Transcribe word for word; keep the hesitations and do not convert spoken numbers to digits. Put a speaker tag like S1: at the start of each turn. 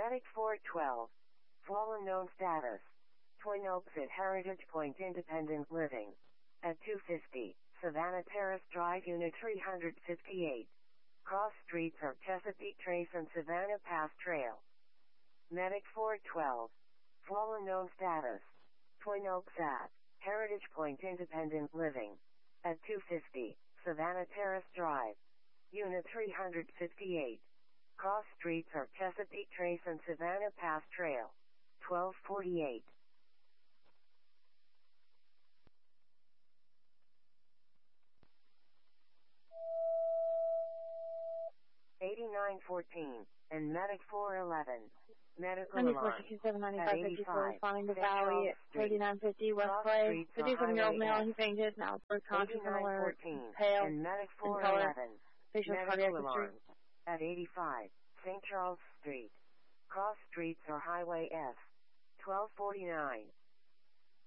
S1: Medic four twelve. Fallen known status. Twin Oaks at Heritage Point Independent Living. At two fifty, Savannah Terrace Drive, Unit three fifty-eight. Cross streets are Chesapeake Trace and Savannah Pass Trail. Medic four twelve. Fallen known status. Twin Oaks at Heritage Point Independent Living. At two fifty, Savannah Terrace Drive. Unit three fifty-eight. Cross streets are Chesapeake Trace and Savannah Pass Trail. twelve forty-eight. eighty-nine fourteen, and Medic four eleven. Medical
S2: ninety-four
S1: alarm.
S2: sixty-seven,
S1: At
S2: ninety-five fifty-four,
S1: eighty-five,
S2: responding to
S1: Saint
S2: Valley
S1: Charles
S2: at
S1: Street.
S2: thirty-nine fifty West
S1: Cross
S2: Clay.
S1: streets are
S2: fifty-seven-year-old
S1: Highway
S2: male,
S1: S.
S2: he fainted, now birth conscious and
S1: eighty-nine
S2: alert,
S1: fourteen,
S2: pale,
S1: and Medic
S2: in
S1: four
S2: color,
S1: eleven.
S2: facial
S1: Medical
S2: cardiac history.
S1: alarm. At eighty-five, Saint Charles Street. Cross streets are Highway S. twelve forty-nine.